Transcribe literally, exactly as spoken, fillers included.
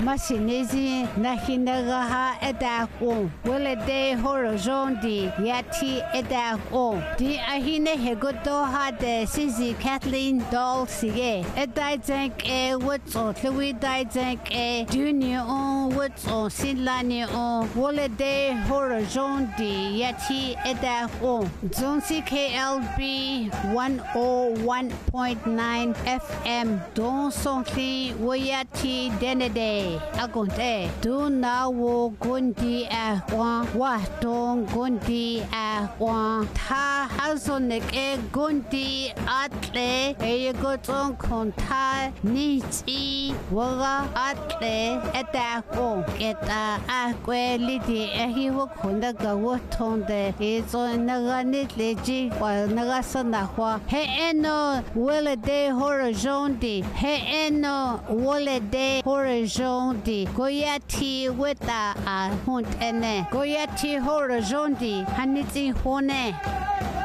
Masinezi Nahinagaha Edako, Willade Horozondi, Yati Edako, Di Ahine Hegodoha de Sisi Kathleen Dolcie, Edizank E Woods or Louis Dizank E, Junior on Woods or Silani on, Willade Horozondi, Yati Edako, Zonsi K L B one oh one point nine F M, Don Sonti, Wayati Denede, Agonte, Do now Gundi a one, what don't Gundi a one, Ta Hazonik e Gundi Atle, a good on Conta, Niti, Waga Atle, Edako, get a Aquelity, and he will conduct a what on the is on Naganit Leji, while Nagasana, He no, will a day horizonti, He no, will a day horizonti, Goyati with a hunt and Goyati horizonti, Haniti Hone.